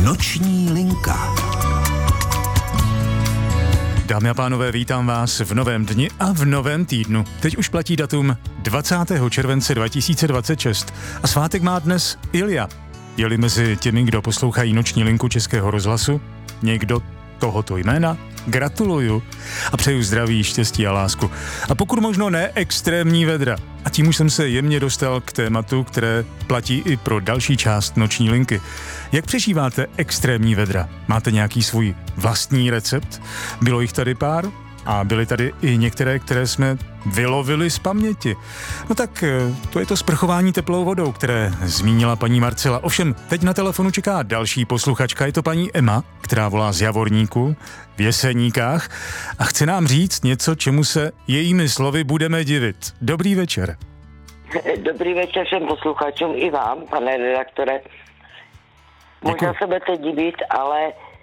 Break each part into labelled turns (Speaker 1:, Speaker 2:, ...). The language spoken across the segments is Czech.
Speaker 1: Noční linka.
Speaker 2: Dámy a pánové, vítám vás v novém dni a v novém týdnu. Teď už platí datum 20. července 2026 a svátek má dnes Ilja. Je-li mezi těmi, kdo poslouchají Noční linku Českého rozhlasu někdo tohoto jména, gratuluju a přeju zdraví, štěstí a lásku. A pokud možno ne extrémní vedra. A tím už jsem se jemně dostal k tématu, které platí i pro další část Noční linky. Jak přežíváte extrémní vedra? Máte nějaký svůj vlastní recept? Bylo jich tady pár? A byly tady i některé, které jsme vylovili z paměti. No tak to je to sprchování teplou vodou, které zmínila paní Marcela. Ovšem, teď na telefonu čeká další posluchačka, je to paní Emma, která volá z Javorníku v Jeseníkách a chce nám říct něco, čemu se jejími slovy budeme divit. Dobrý večer.
Speaker 3: Dobrý večer všem posluchačům i vám, pane redaktore. Možná se budete divit, ale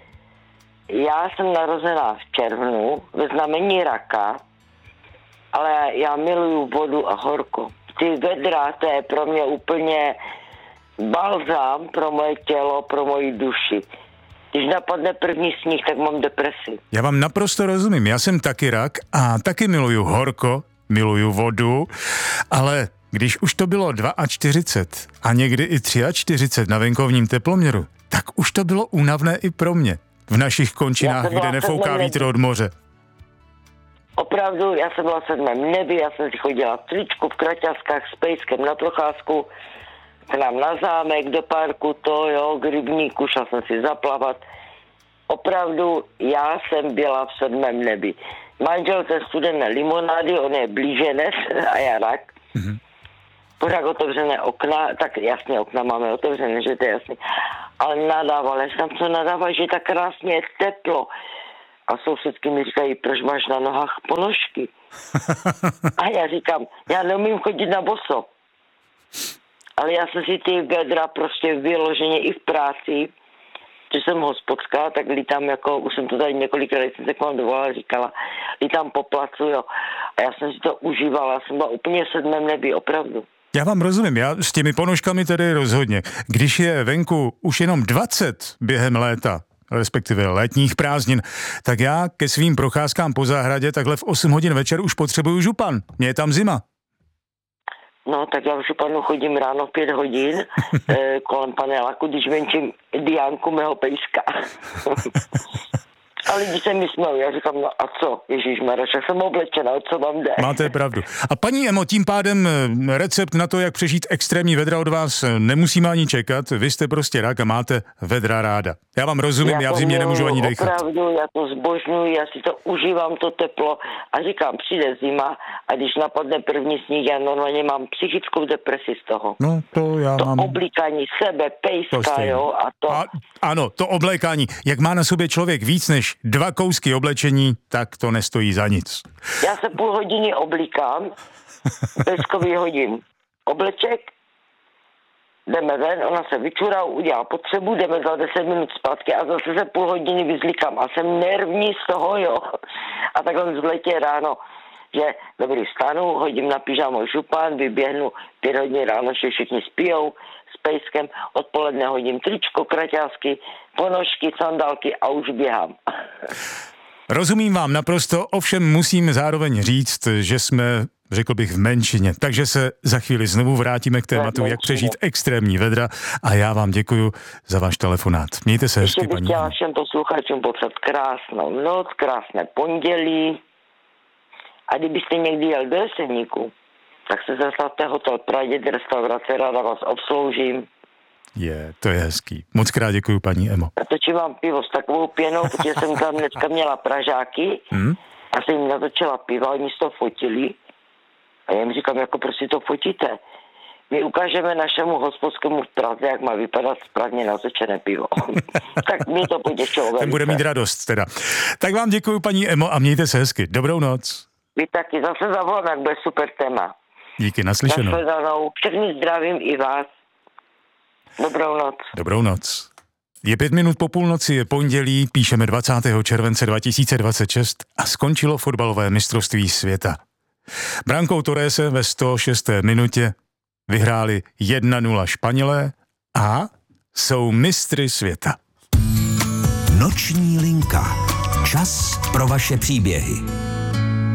Speaker 3: já jsem narozená v červnu ve znamení raka, ale já miluju vodu a horko. Ty vedra, to je pro mě úplně balzám pro moje tělo, pro moji duši. Když napadne první sníh, tak mám depresi.
Speaker 2: Já vám naprosto rozumím, já jsem taky rak a taky miluju horko, miluju vodu, ale když už to bylo 42 a někdy i 43 na venkovním teploměru, tak už to bylo únavné i pro mě. V našich končinách, kde nefouká vítr od moře.
Speaker 3: Opravdu, já jsem byla v sedmém nebi, já jsem si chodila v tričku, v kraťaskách s pejskem na procházku, k nám na zámek, do parku, k rybníku, šla jsem si zaplavat. Opravdu, já jsem byla v sedmém nebi. Manžel té studené limonády, on je blíženec a já rak. Mm-hmm. Pořád otevřené okna, tak jasně okna máme otevřené, že to je jasný. Ale nadával, já jsem to nadával, že tak krásně je teplo. A sousedky mi říkají, proč máš na nohách ponožky? A já říkám, já neumím chodit na boso. Ale já jsem si ty vedra prostě vyloženě i v práci, že jsem hospodská, tak lítám jako, už jsem to tady několikrát, jsem se k vám dovolala, říkala, lítám po placu, jo. A já jsem si to užívala, já jsem byla úplně v sedmém nebi, opravdu.
Speaker 2: Já vám rozumím, já s těmi ponožkami tedy rozhodně. Když je venku už jenom 20 během léta, respektive létních prázdnin, tak já ke svým procházkám po zahradě takhle v 8 hodin večer už potřebuju župan. Mně je tam zima.
Speaker 3: No, tak já v županu chodím ráno v 5 hodin kolem paneláku, když venčím Diánku mého pejska. A lidi se mi smějí, já říkám, no a co, ježišmarja, jsem oblečená, o co vám jde?
Speaker 2: Máte pravdu. A paní Emo, tím pádem recept na to, jak přežít extrémní vedra od vás nemusíme ani čekat, vy jste prostě rak a máte vedra ráda. Já vám rozumím, já v zimě nemůžu ani dechat.
Speaker 3: Opravdu, já to zbožňuji, já si to užívám, to teplo a říkám, přijde zima a když napadne první sníh, já normálně mám psychickou depresi z toho.
Speaker 2: No, to já
Speaker 3: to
Speaker 2: mám.
Speaker 3: To oblíkání sebe, pejska, jo, a to.
Speaker 2: Ano, to oblékání. Jak má na sobě člověk víc než 2 kousky oblečení, tak to nestojí za nic.
Speaker 3: Já se půl hodiny oblíkám, pejskovi hodím obleček, jdeme ven, ona se vyčurá, udělá potřebu, jdeme za 10 minut zpátky a zase se půl hodiny vyzlíkám a jsem nervní z toho, jo. A takhle v letě ráno, že dobrý, vstanu, hodím na pyžamo župan, vyběhnu 5 hodin ráno, že všichni spijou s pejskem, odpoledne hodím tričko, kraťásky, ponožky, sandálky a už běhám.
Speaker 2: Rozumím vám naprosto, ovšem musím zároveň říct, že jsme, řekl bych, v menšině. Takže se za chvíli znovu vrátíme k tématu, jak přežít extrémní vedra a já vám děkuju za váš telefonát. Mějte se hezky, paní.
Speaker 3: Ještě bych chtěla všem posluchačům popřát krásnou noc, krásné pondělí. A kdybyste někdy jel do Jeseníku, tak se zastavte hotel Praděd, restaurace, ráda vás obsloužím.
Speaker 2: To je hezký. Moc krát děkuju, paní Emo.
Speaker 3: Natočím vám pivo s takovou pěnou, protože jsem tam dneska měla Pražáky a jsem jim natočila pivo a oni si to fotili. A já jim říkám, jako prostě to fotíte. My ukážeme našemu hospodskému v Praze, jak má vypadat správně natočené pivo. Tak mě to potěšilo.
Speaker 2: Ten bude mít radost teda. Tak vám děkuju, paní Emo, a mějte se hezky. Dobrou noc.
Speaker 3: Vy taky, zase zavolám, jak bude super téma.
Speaker 2: Díky, naslyšenou.
Speaker 3: Nasledanou. Všechny zdravím i vás. Dobrou noc.
Speaker 2: Dobrou noc. Je 5 minut po půlnoci, je pondělí, píšeme 20. července 2026 a skončilo fotbalové mistrovství světa. Brankou Torrese ve 106. minutě vyhráli 1-0 Španělé a jsou mistry světa.
Speaker 1: Noční linka. Čas pro vaše příběhy.